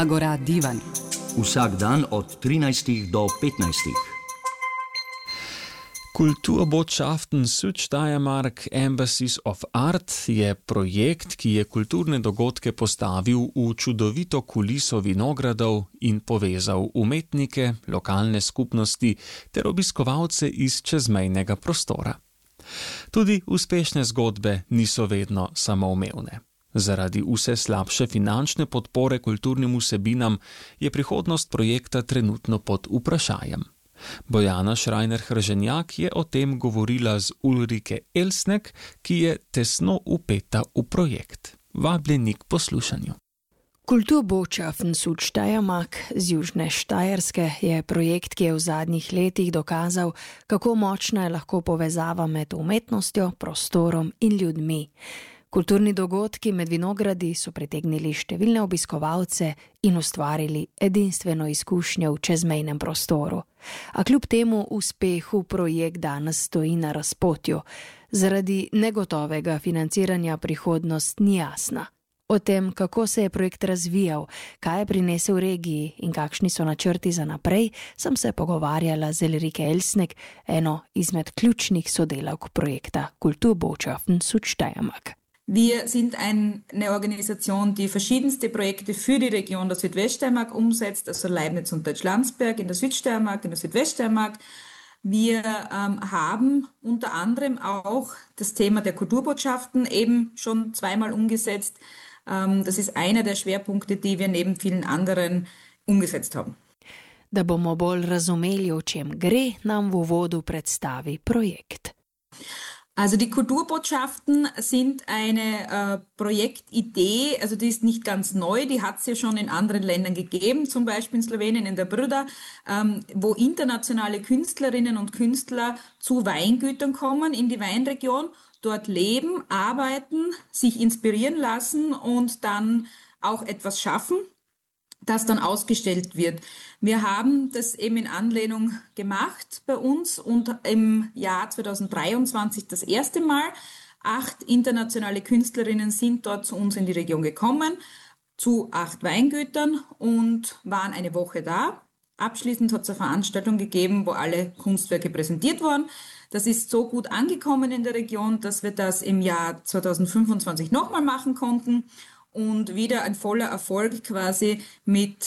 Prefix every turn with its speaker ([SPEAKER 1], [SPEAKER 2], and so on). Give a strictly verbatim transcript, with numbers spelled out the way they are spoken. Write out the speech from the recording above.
[SPEAKER 1] Agora Divan.
[SPEAKER 2] Vsak dan od trinajstih do petnajstih.
[SPEAKER 3] Kulturbotschaften Südsteiermark Embassies of Art je projekt, ki je kulturne dogodke postavil v čudovito kuliso vinogradov in povezal umetnike, lokalne skupnosti ter obiskovalce iz čezmejnega prostora. Tudi uspešne zgodbe niso vedno samoumevne. Zaradi vse slabše finančne podpore kulturnim vsebinam je prihodnost projekta trenutno pod vprašajem. Bojana Šrajner-Hrženjak je o tem govorila z Ulrike Elsnek, ki je tesno vpeta v projekt. Vabljeni k poslušanju.
[SPEAKER 4] Kulturbotschaften Südsteiermark z Južne Štajerske je projekt, ki je v zadnjih letih dokazal, kako močna je lahko povezava med umetnostjo, prostorom in ljudmi. Kulturni dogodki med vinogradi so pritegnili številne obiskovalce in ustvarili edinstveno izkušnjo v čezmejnem prostoru. A kljub temu uspehu projekt danes stoji na razpotju. Zaradi negotovega financiranja prihodnost ni jasna. O tem, kako se je projekt razvijal, kaj je prinesel regiji in kakšni so načrti za naprej, sem se pogovarjala z Ulrike Elsnek, eno izmed ključnih sodelavk projekta Kulturbotschaften Südsteiermark.
[SPEAKER 5] Wir sind eine Organisation, die verschiedenste Projekte für die Region der Südweststeiermark umsetzt, also Leibniz und Deutschlandsberg in der Südsteiermark, in der Südweststeiermark. Wir ähm, haben unter anderem auch das Thema der Kulturbotschaften eben schon zweimal umgesetzt. Ähm, das ist einer der Schwerpunkte, die wir neben vielen anderen umgesetzt haben.
[SPEAKER 4] Da bomo bolj razumeli, o čem gre, nam v uvodu predstavi projekt.
[SPEAKER 5] Also die Kulturbotschaften sind eine äh, Projektidee, also die ist nicht ganz neu, die hat es ja schon in anderen Ländern gegeben, zum Beispiel in Slowenien in der Brda, ähm, wo internationale Künstlerinnen und Künstler zu Weingütern kommen in die Weinregion, dort leben, arbeiten, sich inspirieren lassen und dann auch etwas schaffen, das dann ausgestellt wird. Wir haben das eben in Anlehnung gemacht bei uns und im Jahr zweitausenddreiundzwanzig das erste Mal. Acht internationale Künstlerinnen sind dort zu uns in die Region gekommen, zu acht Weingütern und waren eine Woche da. Abschließend hat es eine Veranstaltung gegeben, wo alle Kunstwerke präsentiert wurden. Das ist so gut angekommen in der Region, dass wir das im Jahr zweitausendfünfundzwanzig nochmal machen konnten. Und wieder ein voller Erfolg quasi mit